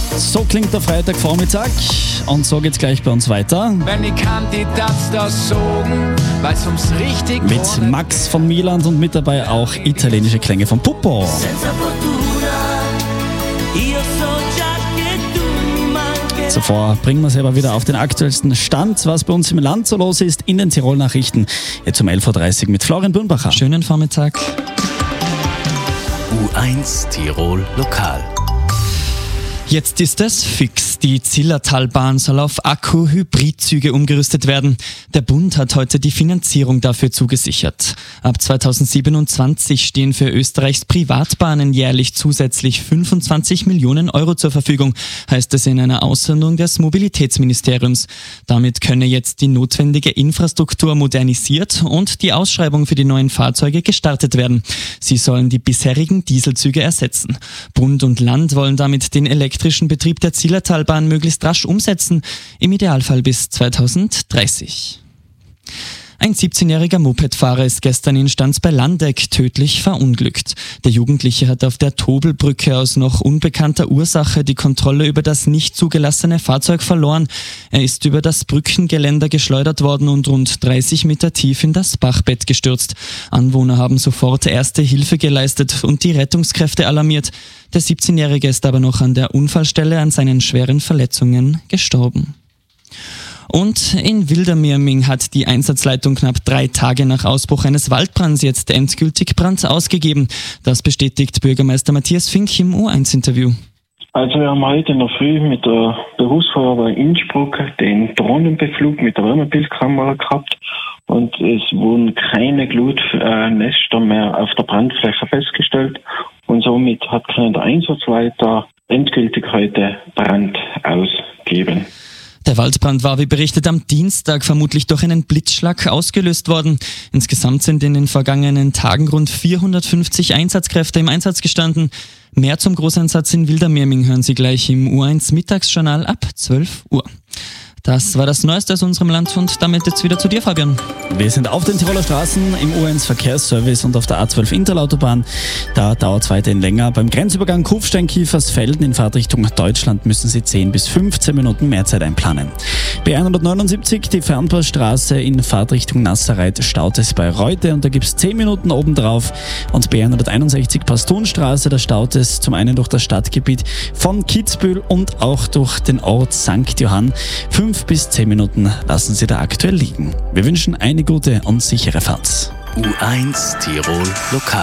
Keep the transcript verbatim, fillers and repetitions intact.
So klingt der Freitagvormittag und so geht's gleich bei uns weiter. Wenn ich Kandidat das sagen, weil's ums richtig Mit Max von Milan und mit dabei auch italienische Klänge von Puppo. Zuvor bringen wir es aber wieder auf den aktuellsten Stand, was bei uns im Land so los ist, in den Tirol-Nachrichten. Jetzt um elf Uhr dreißig mit Florian Birnbacher. Schönen Vormittag. U eins Tirol Lokal. Jetzt ist es fix. Die Zillertalbahn soll auf Akku-Hybridzüge umgerüstet werden. Der Bund hat heute die Finanzierung dafür zugesichert. Ab zweitausendsiebenundzwanzig stehen für Österreichs Privatbahnen jährlich zusätzlich fünfundzwanzig Millionen Euro zur Verfügung, heißt es in einer Aussendung des Mobilitätsministeriums. Damit könne jetzt die notwendige Infrastruktur modernisiert und die Ausschreibung für die neuen Fahrzeuge gestartet werden. Sie sollen die bisherigen Dieselzüge ersetzen. Bund und Land wollen damit den elektrischen Betrieb der Zillertalbahn möglichst rasch umsetzen, im Idealfall bis zweitausenddreißig. Ein siebzehnjähriger Mopedfahrer ist gestern in Stanz bei Landeck tödlich verunglückt. Der Jugendliche hat auf der Tobelbrücke aus noch unbekannter Ursache die Kontrolle über das nicht zugelassene Fahrzeug verloren. Er ist über das Brückengeländer geschleudert worden und rund dreißig Meter tief in das Bachbett gestürzt. Anwohner haben sofort erste Hilfe geleistet und die Rettungskräfte alarmiert. Der siebzehnjährige ist aber noch an der Unfallstelle an seinen schweren Verletzungen gestorben. Und in Wildermirming hat die Einsatzleitung knapp drei Tage nach Ausbruch eines Waldbrands jetzt endgültig Brand ausgegeben. Das bestätigt Bürgermeister Matthias Fink im U eins Interview. Also wir haben heute in der Früh mit der Berufsfeuerwehr Innsbruck den Drohnenbeflug mit der Wärmebildkamera gehabt und es wurden keine Glutnester mehr auf der Brandfläche festgestellt und somit hat können der Einsatzleiter endgültig heute Brand ausgeben. Der Waldbrand war, wie berichtet, am Dienstag vermutlich durch einen Blitzschlag ausgelöst worden. Insgesamt sind in den vergangenen Tagen rund vierhundertfünfzig Einsatzkräfte im Einsatz gestanden. Mehr zum Großeinsatz in Wildermirming hören Sie gleich im U eins Mittagsjournal ab zwölf Uhr. Das war das Neueste aus unserem Land und damit jetzt wieder zu dir, Fabian. Wir sind auf den Tiroler Straßen im U eins Verkehrsservice und auf der A zwölf Interlautobahn. Da dauert es weiterhin länger. Beim Grenzübergang Kufstein-Kiefersfelden in Fahrtrichtung Deutschland müssen Sie zehn bis fünfzehn Minuten mehr Zeit einplanen. B hundertneunundsiebzig, die Fernpassstraße in Fahrtrichtung Nasserreit, staut es bei Reute und da gibt es zehn Minuten obendrauf. Und B hunderteinundsechzig Pastonstraße, da staut es zum einen durch das Stadtgebiet von Kitzbühel und auch durch den Ort Sankt Johann. Fünf bis zehn Minuten lassen Sie da aktuell liegen. Wir wünschen eine gute und sichere Fahrt. U eins Tirol Lokal.